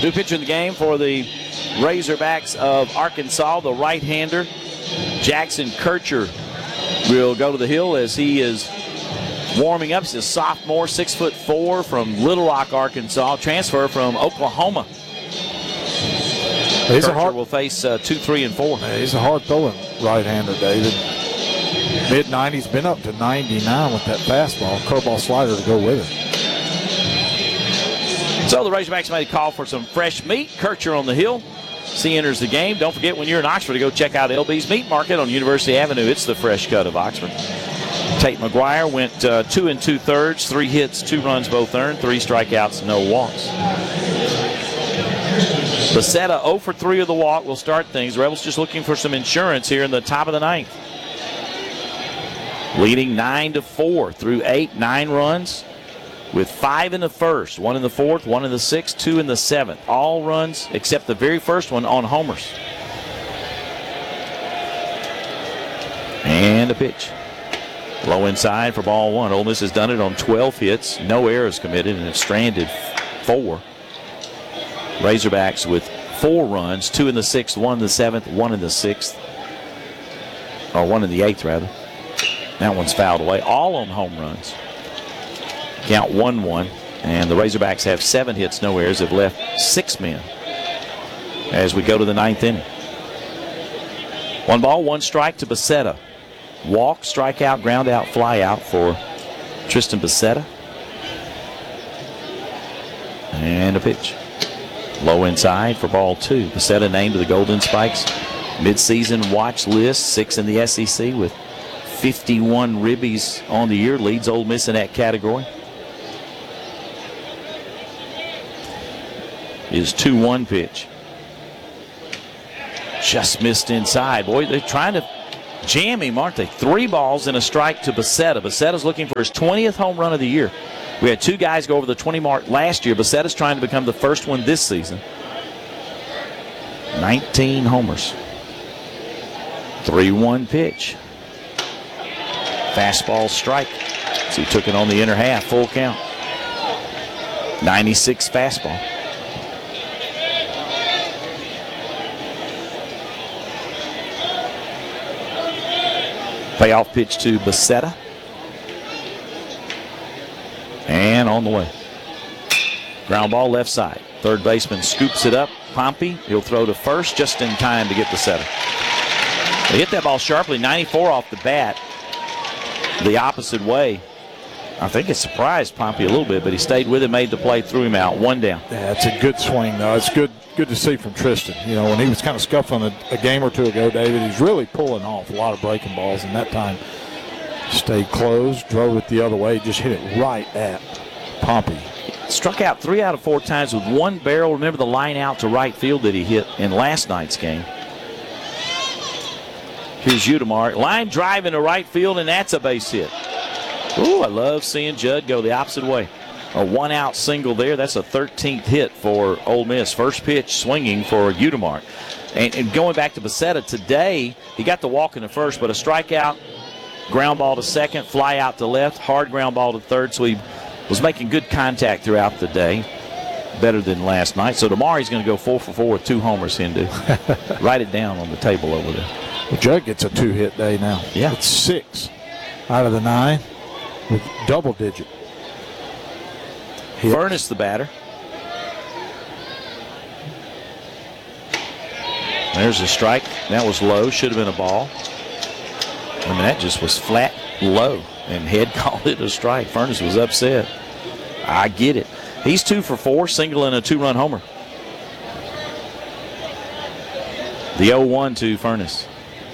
New pitcher in the game for the Razorbacks of Arkansas, the right-hander, Jackson Kircher, will go to the hill as he is warming up. He's a sophomore, 6'4" from Little Rock, Arkansas, transfer from Oklahoma. Kircher will face 2, 3, and 4. He's a hard-throwing right-hander, David. Mid-90s, been up to 99 with that fastball, curveball slider to go with it. So the Razorbacks made a call for some fresh meat. Kircher on the hill. He enters the game. Don't forget, when you're in Oxford, to go check out LB's Meat Market on University Avenue. It's the fresh cut of Oxford. Tate McGuire went 2 2/3, 3 hits, 2 runs both earned, 3 strikeouts, no walks. Becerra 0 for 3 of the walk will start things. Rebels just looking for some insurance here in the top of the 9th. Leading 9-4 through 8, 9 runs with 5 in the first, 1 in the 4th, 1 in the 6th, 2 in the 7th. All runs except the very first one on homers. And a pitch. Low inside for ball 1. Ole Miss has done it on 12 hits. No errors committed and have stranded 4. Razorbacks with 4 runs, 2 in the 6th, 1 in the 7th, 1 in the 6th. Or 1 in the 8th, rather. That one's fouled away. All on home runs. Count 1-1. And the Razorbacks have 7 hits, no errors. Have left 6 men as we go to the 9th inning. 1 ball, 1 strike to Becerra. Walk, strikeout, ground out, fly out for Tristan Becerra. And a pitch. Low inside for ball 2. Becerra named to the Golden Spikes midseason watch list, 6 in the SEC with 51 ribbies on the year. Leads Ole Miss in that category. His 2-1 pitch. Just missed inside. Boy, they're trying to jam him, aren't they? 3 balls and a strike to Becerra. Becerra's looking for his 20th home run of the year. We had 2 guys go over the 20 mark last year. Becerra's trying to become the first one this season. 19 homers. 3-1 pitch. Fastball strike. So he took it on the inner half, full count. 96 fastball. Payoff pitch to Becerra. And on the way. Ground ball left side. Third baseman scoops it up. Pompey, he'll throw to first just in time to get Becerra. They hit that ball sharply, 94 off the bat. The opposite way. I think it surprised Pompey a little bit, but he stayed with it, made the play, threw him out. 1 down. Yeah, it's a good swing, though. It's good to see from Tristan. You know, when he was kind of scuffling a game or 2 ago, David, he's really pulling off a lot of breaking balls, and that time stayed closed, drove it the other way, just hit it right at Pompey. Struck out 3 out of 4 times with 1 barrel. Remember the line out to right field that he hit in last night's game. Here's Udemark. Line drive into right field, and that's a base hit. Ooh, I love seeing Judd go the opposite way. A 1-out single there. That's a 13th hit for Ole Miss. First pitch swinging for Udemark. And going back to Becerra, today he got the walk in the first, but a strikeout, ground ball to second, fly out to left, hard ground ball to third. So he was making good contact throughout the day. Better than last night. So tomorrow he's going to go 4 for 4 with 2 homers, Hindu. Write it down on the table over there. Well, Judd gets a 2-hit day now. Yeah. It's 6 out of the 9 with double-digit hits. Furness the batter. There's a strike. That was low. Should have been a ball. I mean, that just was flat low. And Head called it a strike. Furness was upset. I get it. He's 2 for 4, single and a 2-run homer. The 0-1 to Furness.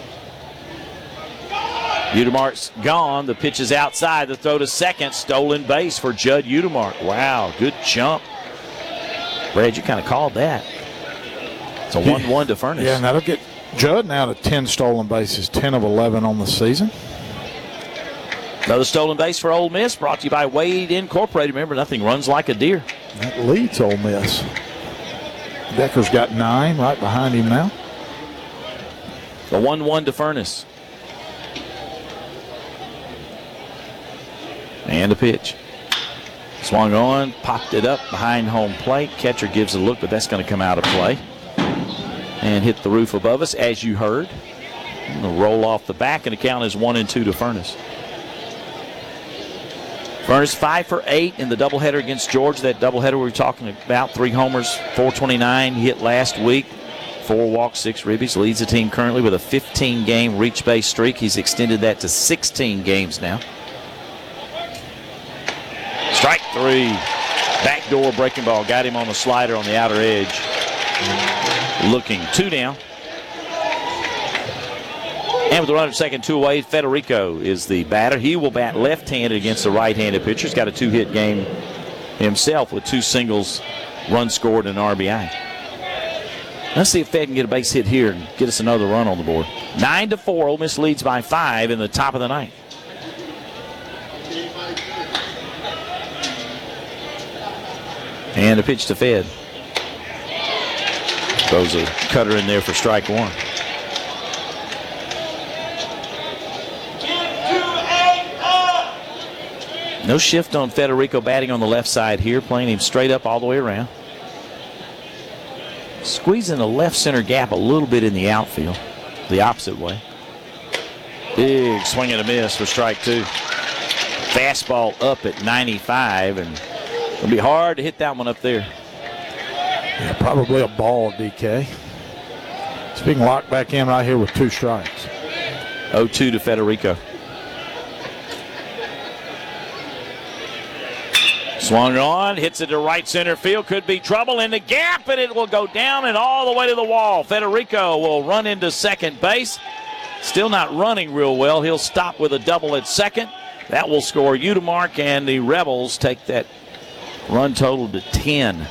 Udemark's gone. The pitch is outside. The throw to second. Stolen base for Judd Udemark. Wow, good jump. Brad, you kind of called that. It's a 1-1 to Furness. Yeah, and that'll get Judd now to 10 stolen bases, 10 of 11 on the season. Another stolen base for Ole Miss, brought to you by Wade Incorporated. Remember, nothing runs like a deer. That leads Ole Miss. Decker's got 9 right behind him now. The 1-1 to Furness. And a pitch. Swung on, popped it up behind home plate. Catcher gives a look, but that's going to come out of play. And hit the roof above us, as you heard. Roll off the back, and the count is 1-2 to Furness. Furness 5 for 8 in the doubleheader against Georgia. That doubleheader we were talking about, 3 homers, 429. He hit last week, 4 walks, 6 ribbies. Leads the team currently with a 15-game reach base streak. He's extended that to 16 games now. Strike 3. Backdoor breaking ball. Got him on the slider on the outer edge. Looking 2 down. And with the runner at second, 2 away, Federico is the batter. He will bat left-handed against the right-handed pitcher. He's got a 2-hit game himself with 2 singles, run scored, and an RBI. Let's see if Fed can get a base hit here and get us another run on the board. 9-4, Ole Miss leads by 5 in the top of the ninth. And a pitch to Fed. Throws a cutter in there for strike 1. No shift on Federico batting on the left side here, playing him straight up all the way around. Squeezing the left center gap a little bit in the outfield, the opposite way. Big swing and a miss for strike 2. Fastball up at 95, and it'll be hard to hit that one up there. Yeah, probably a ball, DK. It's being locked back in right here with 2 strikes. 0-2 to Federico. Swung on, hits it to right center field. Could be trouble in the gap, and it will go down and all the way to the wall. Federico will run into second base. Still not running real well. He'll stop with a double at second. That will score Udemark, and the Rebels take that run total to 10.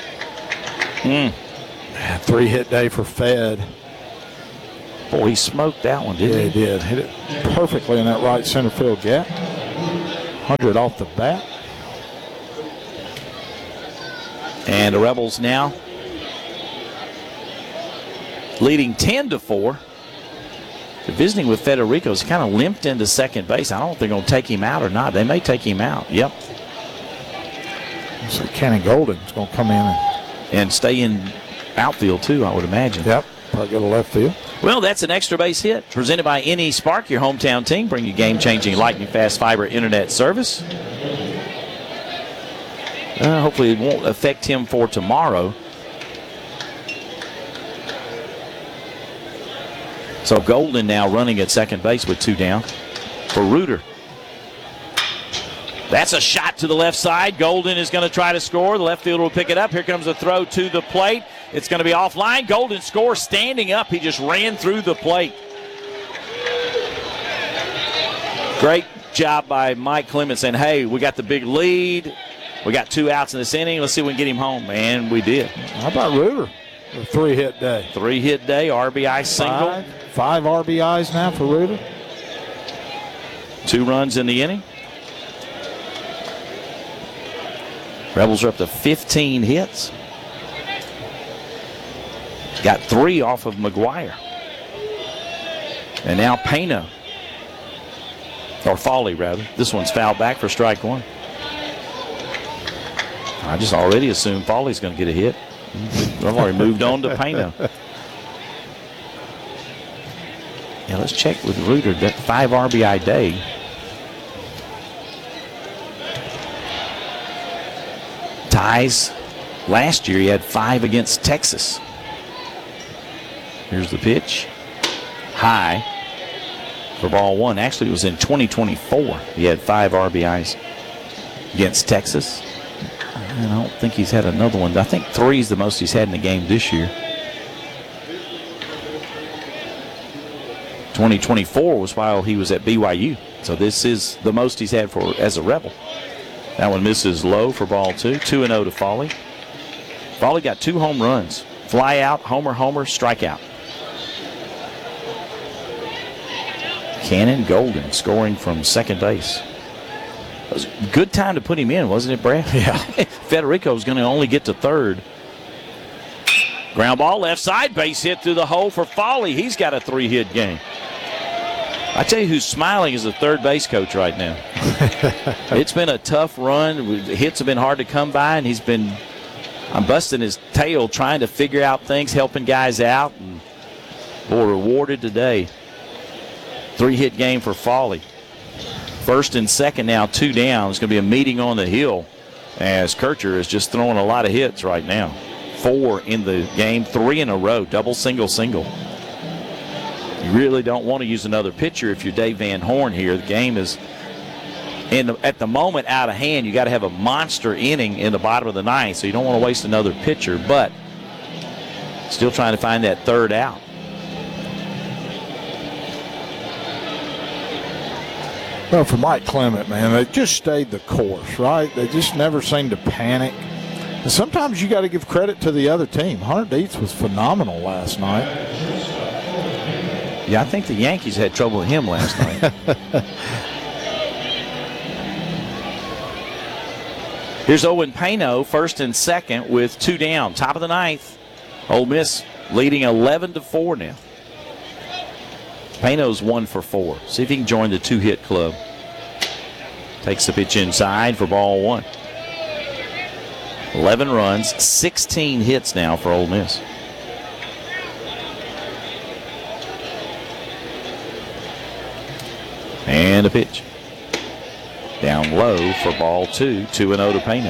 3-hit day for Fed. Boy, he smoked that one, didn't he? Yeah, he did. Hit it perfectly in that right center field gap. 100 off the bat. And the Rebels now leading 10-4. They're visiting with Federico. He's kind of limped into second base. I don't know if they're going to take him out or not. They may take him out. Yep. So Cannon Golden is going to come in and stay in outfield too, I would imagine. Yep. Probably go to left field. Well, that's an extra base hit presented by NE Spark, your hometown team. Bring you game-changing lightning fast fiber internet service. Hopefully it won't affect him for tomorrow. So Golden now running at second base with 2 down for Reuter. That's a shot to the left side. Golden is going to try to score. The left fielder will pick it up. Here comes a throw to the plate. It's going to be offline. Golden scores standing up. He just ran through the plate. Great job by Mike Clemens saying, hey, we got the big lead. We got 2 outs in this inning. Let's see if we can get him home. And we did. How about Reuter? A 3-hit day. 3-hit day, RBI single. 5 RBIs now for Reuter. 2 runs in the inning. Rebels are up to 15 hits. Got 3 off of McGuire. And now Pena. Or Foley, rather. This one's fouled back for strike 1. I just already assumed Foley's going to get a hit. I've already moved on to Pena. Yeah, let's check with Reuter. That 5 RBI day. Ties. Last year he had 5 against Texas. Here's the pitch. High for ball 1. Actually, it was in 2024. He had 5 RBIs against Texas. And I don't think he's had another one. I think 3 is the most he's had in the game this year. 2024 was while he was at BYU. So this is the most he's had for as a Rebel. That one misses low for ball 2. 2-0 to Foley. Foley got 2 home runs. Fly out, homer, strikeout. Cannon Golden scoring from second base. It was a good time to put him in, wasn't it, Brad? Yeah. Federico was going to only get to third. Ground ball left side, base hit through the hole for Foley. He's got a 3-hit game. I tell you who's smiling is the third base coach right now. It's been a tough run. Hits have been hard to come by, and I'm busting his tail trying to figure out things, helping guys out. And boy, rewarded today. 3-hit game for Fawley. First and second now, 2 down. It's going to be a meeting on the hill as Kircher is just throwing a lot of hits right now. 4 in the game, 3 in a row, double, single, single. You really don't want to use another pitcher if you're Dave Van Horn here. The game is, at the moment, out of hand. You got to have a monster inning in the bottom of the ninth, so you don't want to waste another pitcher, but still trying to find that third out. Well, for Mike Clement, man, they just stayed the course, right? They just never seemed to panic. And sometimes you got to give credit to the other team. Hunter Dietz was phenomenal last night. Yeah, I think the Yankees had trouble with him last night. Here's Owen Pano, first and second with 2 down. Top of the ninth. Ole Miss leading 11-4 now. Pano's 1 for 4. See if he can join the 2-hit club. Takes the pitch inside for ball 1. 11 runs, 16 hits now for Ole Miss. And a pitch. Down low for ball 2. 2-0 to Pano.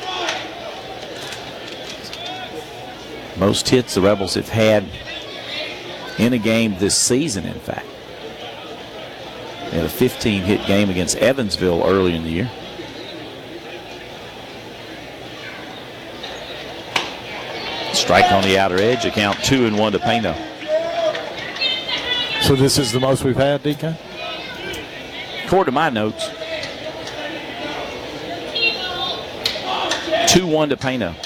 Most hits the Rebels have had in a game this season, in fact. They had a 15-hit game against Evansville early in the year. Strike on the outer edge. A count 2-1 to Pano. So this is the most we've had, DK? According to my notes, 2-1 to Pano.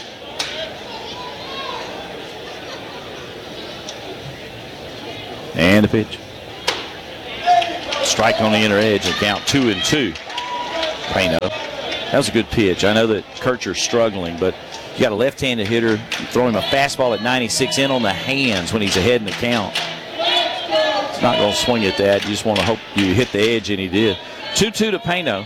And a pitch. Strike on the inner edge and count 2-2. Pano. That was a good pitch. I know that Kircher's struggling, but you got a left-handed hitter. You throw him a fastball at 96 in on the hands when he's ahead in the count. He's not going to swing at that. You just want to hope you hit the edge, and he did. 2-2 to Pano.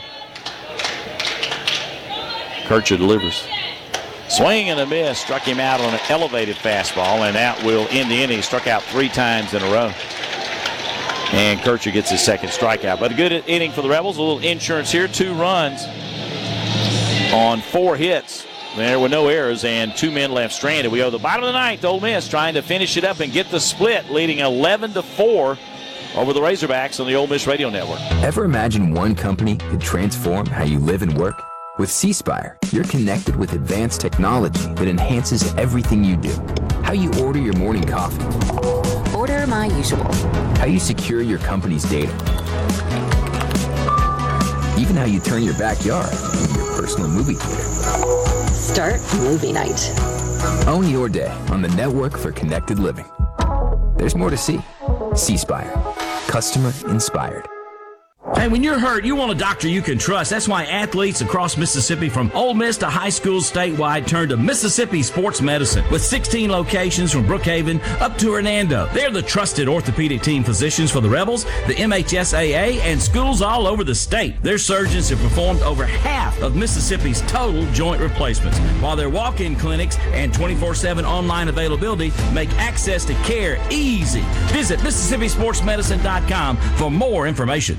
Kircher delivers. Swing and a miss. Struck him out on an elevated fastball, and that will end the inning. He struck out 3 times in a row. And Kircher gets his second strikeout. But a good inning for the Rebels. A little insurance here. 2 runs on 4 hits. There were no errors and 2 men left stranded. We go to the bottom of the ninth. Ole Miss trying to finish it up and get the split, leading 11-4 over the Razorbacks on the Ole Miss Radio Network. Ever imagine one company could transform how you live and work? With C-Spire, you're connected with advanced technology that enhances everything you do. How you order your morning coffee. Order my usual. How you secure your company's data. Even how you turn your backyard into your personal movie theater. Start movie night. Own your day on the network for connected living. There's more to see. C-Spire. Customer inspired. Hey, when you're hurt, you want a doctor you can trust. That's why athletes across Mississippi, from Ole Miss to high schools statewide, turn to Mississippi Sports Medicine. With 16 locations from Brookhaven up to Hernando, they're the trusted orthopedic team physicians for the Rebels, the MHSAA, and schools all over the state. Their surgeons have performed over half of Mississippi's total joint replacements, while their walk-in clinics and 24/7 online availability make access to care easy. Visit MississippiSportsMedicine.com for more information.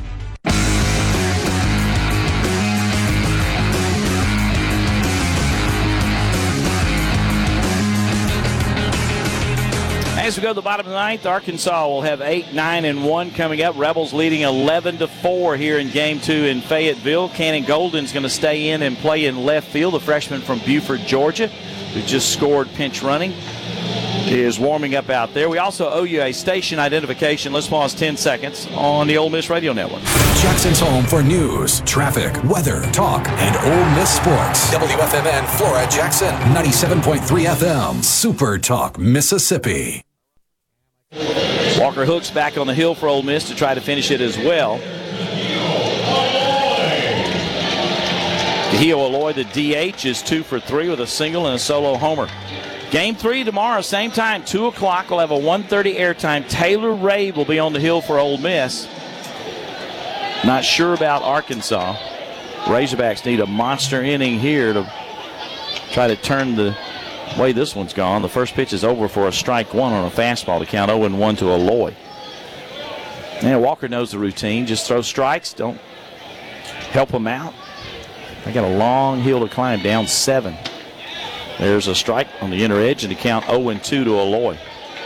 As we go to the bottom of the ninth, Arkansas will have 8, 9, and 1 coming up. Rebels leading 11-4 here in Game 2 in Fayetteville. Cannon Golden's going to stay in and play in left field. The freshman from Buford, Georgia, who just scored pinch running, is warming up out there. We also owe you a station identification. Let's pause 10 seconds on the Ole Miss Radio Network. Jackson's home for news, traffic, weather, talk, and Ole Miss sports. WFMN Flora Jackson, 97.3 FM, Super Talk, Mississippi. Walker Hooks back on the hill for Ole Miss to try to finish it as well. Kahio Aloy, the DH, is 2 for 3 with a single and a solo homer. Game 3 tomorrow, same time, 2 o'clock. We'll have a 1:30 airtime. Taylor Ray will be on the hill for Ole Miss. Not sure about Arkansas. Razorbacks need a monster inning here to try to turn the way this one's gone. The first pitch is over for a strike one on a fastball to count 0-1 to Aloy. And Walker knows the routine. Just throw strikes. Don't help him out. They got a long hill to climb, down 7. There's a strike on the inner edge, and to count 0-2 to Aloy.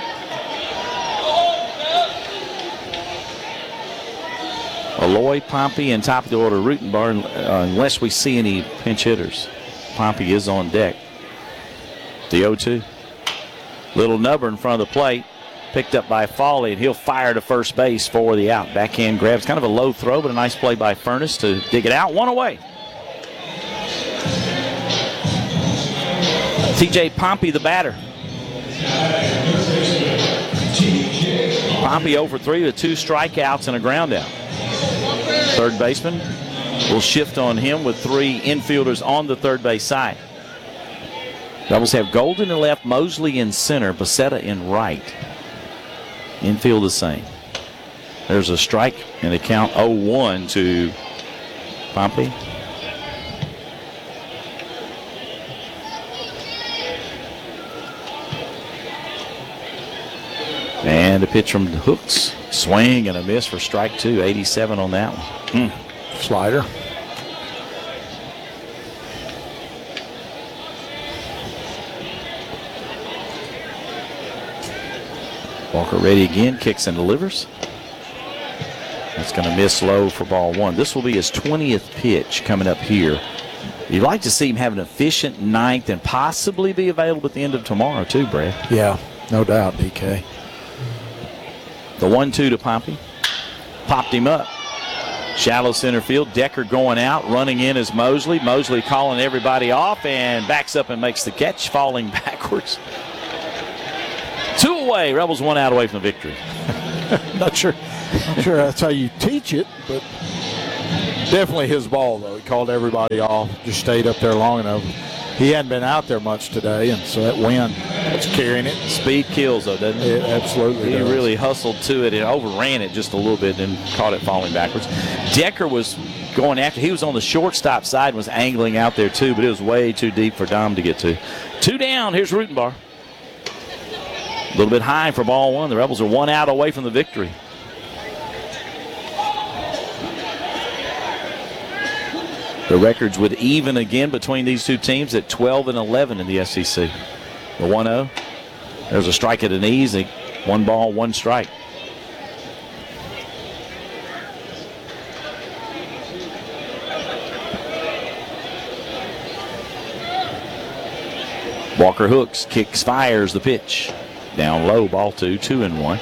Aloy, Pompey, and top of the order Rutenbar, unless we see any pinch hitters. Pompey is on deck. The 0-2. Little nubber in front of the plate. Picked up by Foley, and he'll fire to first base for the out. Backhand grabs, kind of a low throw, but a nice play by Furness to dig it out. One away. TJ Pompey, the batter. Pompey 0 for 3 with 2 strikeouts and a ground out. Third baseman will shift on him with 3 infielders on the third base side. Rebels have Golden in left, Mosley in center, Becerra in right. Infield the same. There's a strike and a count 0-1 to Pompey. And a pitch from Hooks. Swing and a miss for strike 2. 87 on that one. Slider. Walker ready again. Kicks and delivers. That's going to miss low for ball 1. This will be his 20th pitch coming up here. You'd like to see him have an efficient 9th and possibly be available at the end of tomorrow too, Brad. Yeah, no doubt, DK. The 1-2 to Pompey. Popped him up. Shallow center field. Decker going out. Running in is Mosley. Mosley calling everybody off and backs up and makes the catch, falling backwards. 2 away. Rebels 1 out away from the victory. Not sure that's how you teach it, but definitely his ball, though. He called everybody off. Just stayed up there long enough. He hadn't been out there much today, and so that wind was carrying it. Speed kills, though, doesn't it? It absolutely He does. really hustled to it and overran it just a little bit and caught it falling backwards. Decker was going after. He was on the shortstop side and was angling out there, too, but it was way too deep for Dom to get to. 2 down. Here's Rutenbar. A little bit high for ball 1. The Rebels are 1 out away from the victory. The records would even again between these two teams at 12-11 in the SEC. The 1-0. There's a strike at an easy. 1 ball, 1 strike. Walker hooks, kicks, fires the pitch. Down low, ball 2, 2-1.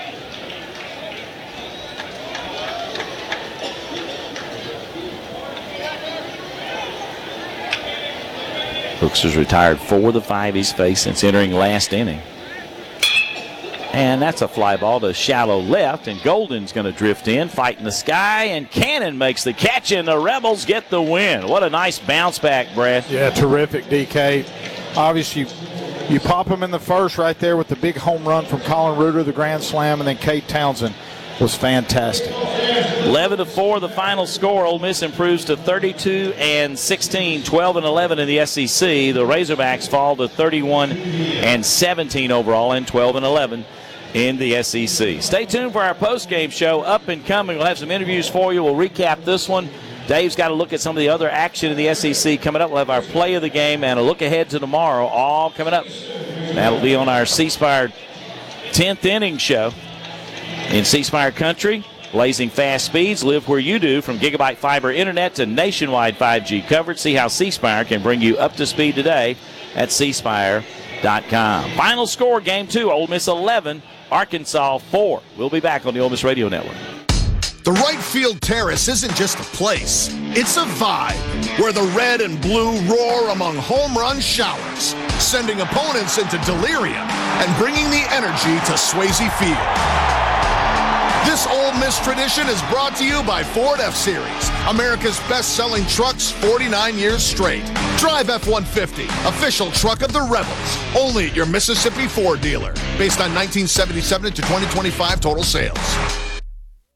Hooks is retired for the 5 he's faced since entering last inning. And that's a fly ball to shallow left, and Golden's going to drift in, fight in the sky, and Cannon makes the catch, and the Rebels get the win. What a nice bounce back, Brad. Yeah, terrific, DK. Obviously, you pop him in the first right there with the big home run from Colin Reuter, the grand slam, and then Kate Townsend was fantastic. 11-4 the final score. Ole Miss improves to 32-16, 12-11 in the SEC. The Razorbacks fall to 31-17 overall and 12-11 in the SEC. Stay tuned for our post-game show. Up and coming. We'll have some interviews for you. We'll recap this one. Dave's got to look at some of the other action in the SEC coming up. We'll have our play of the game and a look ahead to tomorrow, all coming up. That'll be on our C Spire 10th inning show. In C Spire country, blazing fast speeds, live where you do, from gigabyte fiber internet to nationwide 5G coverage. See how C Spire can bring you up to speed today at cspire.com. Final score, game 2, Ole Miss 11, Arkansas 4. We'll be back on the Ole Miss Radio Network. The right field terrace isn't just a place, it's a vibe where the red and blue roar among home run showers, sending opponents into delirium and bringing the energy to Swayze Field. This Ole Miss tradition is brought to you by Ford F-Series, America's best-selling trucks 49 years straight. Drive F-150, official truck of the Rebels, only at your Mississippi Ford dealer, based on 1977 to 2025 total sales.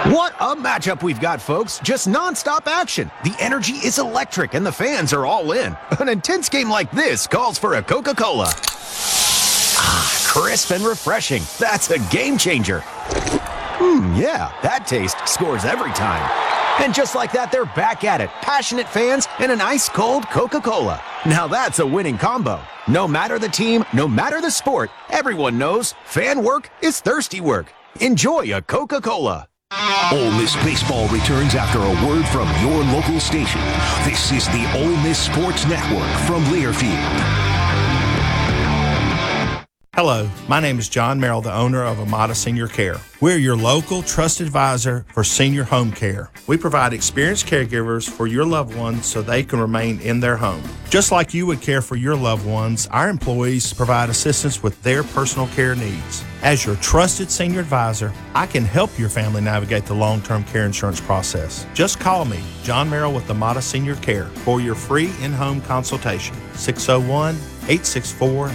What a matchup we've got, folks. Just nonstop action. The energy is electric and the fans are all in. An intense game like this calls for a Coca-Cola. Ah, crisp and refreshing. That's a game changer. Yeah, that taste scores every time. And just like that, they're back at it. Passionate fans and an ice-cold Coca-Cola. Now that's a winning combo. No matter the team, no matter the sport, everyone knows fan work is thirsty work. Enjoy a Coca-Cola. Ole Miss baseball returns after a word from your local station. This is the Ole Miss Sports Network from Learfield. Hello, my name is John Merrill, the owner of Amada Senior Care. We're your local trusted advisor for senior home care. We provide experienced caregivers for your loved ones so they can remain in their home. Just like you would care for your loved ones, our employees provide assistance with their personal care needs. As your trusted senior advisor, I can help your family navigate the long-term care insurance process. Just call me, John Merrill with Amada Senior Care, for your free in-home consultation. 601-864